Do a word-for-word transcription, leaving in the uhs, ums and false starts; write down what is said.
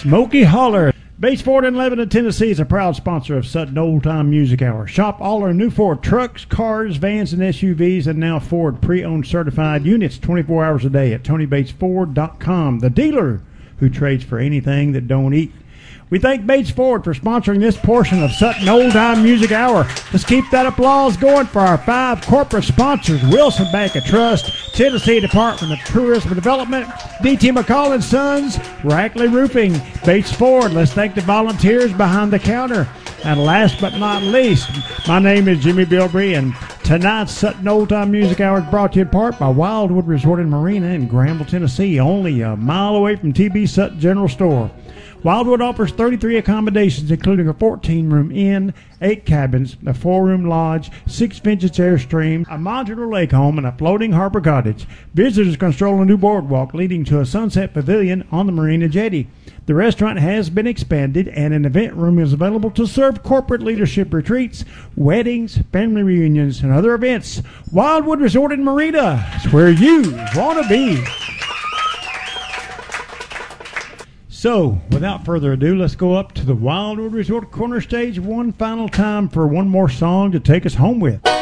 Smoky Holler. Bates Ford in Lebanon, Tennessee is a proud sponsor of Sutton Old Time Music Hour. Shop all our new Ford trucks, cars, vans, and S U Vs, and now Ford pre-owned certified units twenty-four hours a day at Tony Bates Ford dot com, the dealer who trades for anything that don't eat. We thank Bates Ford for sponsoring this portion of Sutton Old Time Music Hour. Let's keep that applause going for our five corporate sponsors: Wilson Bank of Trust, Tennessee Department of Tourism and Development, D T McCall and Sons, Rackley Roofing, Bates Ford. Let's thank the volunteers behind the counter. And last but not least, my name is Jimmy Bilbrey, and tonight's Sutton Old Time Music Hour is brought to you in part by Wildwood Resort and Marina in Granville, Tennessee, only a mile away from T B Sutton General Store. Wildwood offers thirty-three accommodations, including a fourteen-room inn, eight cabins, a four-room lodge, six vintage Airstream, a modular lake home, and a floating harbor cottage. Visitors can stroll a new boardwalk leading to a sunset pavilion on the marina jetty. The restaurant has been expanded, and an event room is available to serve corporate leadership retreats, weddings, family reunions, and other events. Wildwood Resort and Marina is where you want to be. So, without further ado, let's go up to the Wildwood Resort corner stage one final time for one more song to take us home with.